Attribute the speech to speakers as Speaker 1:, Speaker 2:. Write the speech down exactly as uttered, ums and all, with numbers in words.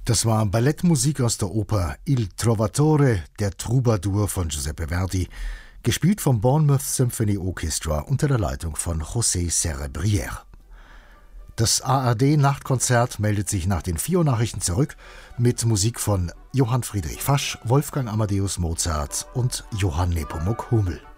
Speaker 1: Das war Ballettmusik aus der Oper Il Trovatore, der Troubadour von Giuseppe Verdi, gespielt vom Bournemouth Symphony Orchestra unter der Leitung von José Cerebrière. Das A R D-Nachtkonzert meldet sich nach den vier Uhr Nachrichten zurück mit Musik von Johann Friedrich Fasch, Wolfgang Amadeus Mozart und Johann Nepomuk Hummel.